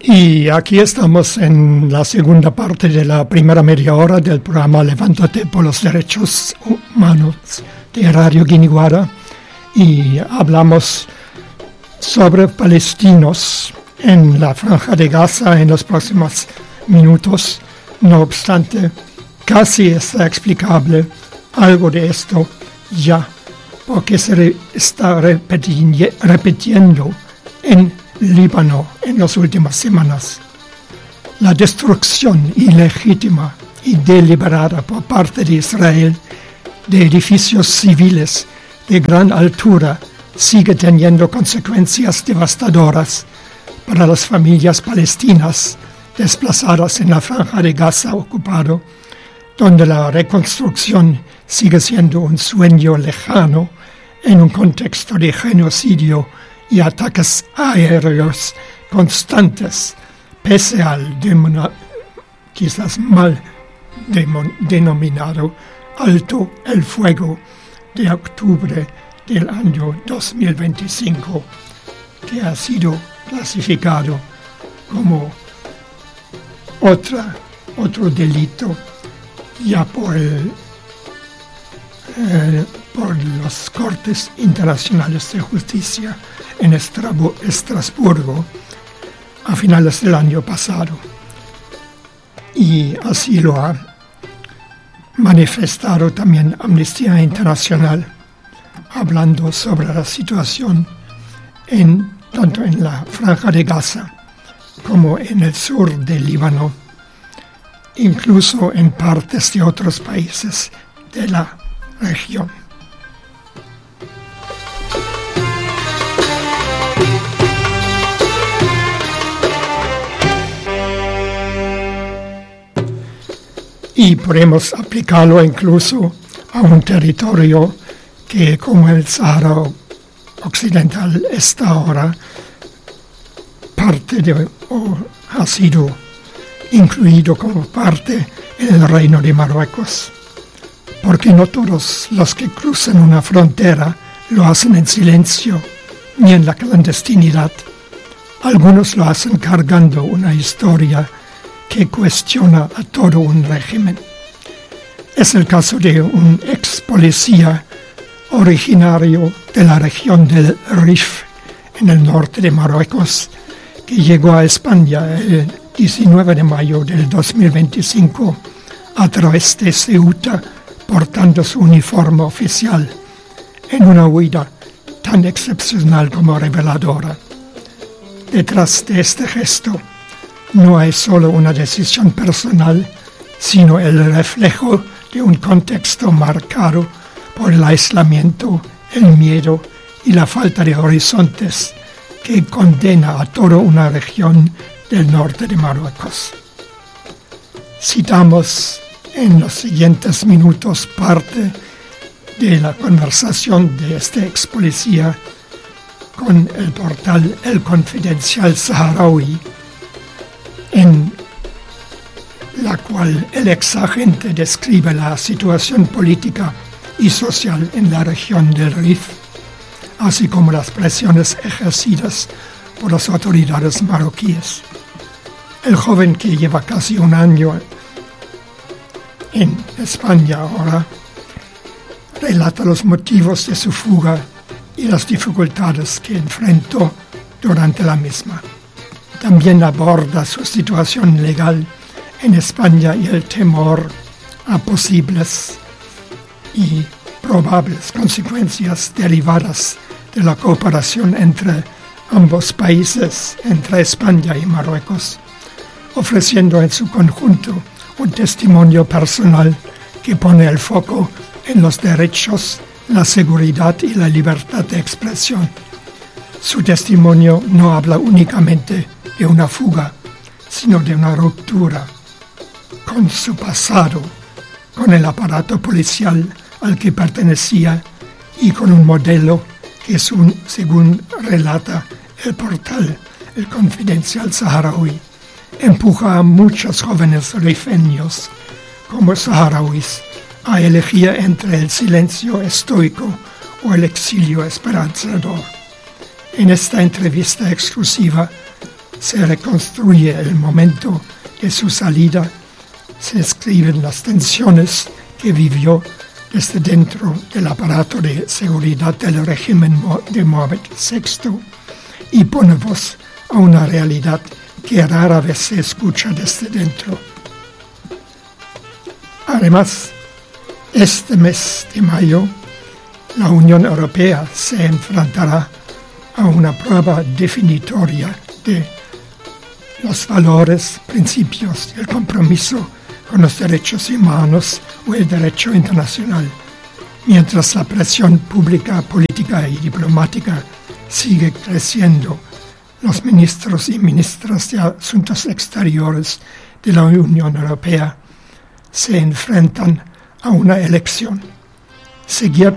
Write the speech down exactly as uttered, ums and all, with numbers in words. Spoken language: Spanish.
Y aquí estamos en la segunda parte de la primera media hora del programa Levántate por los Derechos Humanos de Radio Guiniguara, y hablamos sobre palestinos en la Franja de Gaza en los próximos minutos. No obstante, casi está explicable algo de esto ya, porque se re- está repeti- repitiendo en Líbano en las últimas semanas. La destrucción ilegítima y deliberada por parte de Israel de edificios civiles de gran altura sigue teniendo consecuencias devastadoras para las familias palestinas desplazadas en la Franja de Gaza ocupado, donde la reconstrucción sigue siendo un sueño lejano en un contexto de genocidio y ataques aéreos constantes, pese al demona, quizás mal demon, denominado alto el fuego de octubre del año dos mil veinticinco, que ha sido clasificado como otra, otro delito ya por el Eh, por las Cortes Internacionales de Justicia en Estrabo, Estrasburgo a finales del año pasado. Y así lo ha manifestado también Amnistía Internacional, hablando sobre la situación en, tanto en la Franja de Gaza como en el sur del Líbano, incluso en partes de otros países de la región. Y podemos aplicarlo incluso a un territorio que, como el Sahara Occidental, está ahora parte de, o ha sido incluido como parte en el Reino de Marruecos. Porque no todos los que cruzan una frontera lo hacen en silencio ni en la clandestinidad. Algunos lo hacen cargando una historia que cuestiona a todo un régimen. Es el caso de un ex policía originario de la región del Rif, en el norte de Marruecos, que llegó a España el diecinueve de mayo del dos mil veinticinco a través de Ceuta, portando su uniforme oficial, en una huida tan excepcional como reveladora. Detrás de este gesto no hay solo una decisión personal, sino el reflejo de un contexto marcado por el aislamiento, el miedo y la falta de horizontes que condena a toda una región del norte de Marruecos. Citamos en los siguientes minutos parte de la conversación de este ex policía con el portal El Confidencial Saharaui, en la cual el ex agente describe la situación política y social en la región del Rif, así como las presiones ejercidas por las autoridades marroquíes. El joven, que lleva casi un año en España ahora, relata los motivos de su fuga y las dificultades que enfrentó durante la misma. También aborda su situación legal en España y el temor a posibles y probables consecuencias derivadas de la cooperación entre ambos países, entre España y Marruecos, ofreciendo en su conjunto un testimonio personal que pone el foco en los derechos, la seguridad y la libertad de expresión. Su testimonio no habla únicamente de una fuga, sino de una ruptura con su pasado, con el aparato policial al que pertenecía y con un modelo que, es un, según relata el portal El Confidencial Saharaui, empuja a muchos jóvenes rifeños como saharauis a elegir entre el silencio estoico o el exilio esperanzador. En esta entrevista exclusiva se reconstruye el momento de su salida, se escriben las tensiones que vivió desde dentro del aparato de seguridad del régimen de Mohamed sexto y pone voz a una realidad que rara vez se escucha desde dentro. Además, este mes de mayo, la Unión Europea se enfrentará a una prueba definitoria de los valores, principios y el compromiso con los derechos humanos o el derecho internacional, mientras la presión pública, política y diplomática sigue creciendo. Los ministros y ministras de Asuntos Exteriores de la Unión Europea se enfrentan a una elección: seguir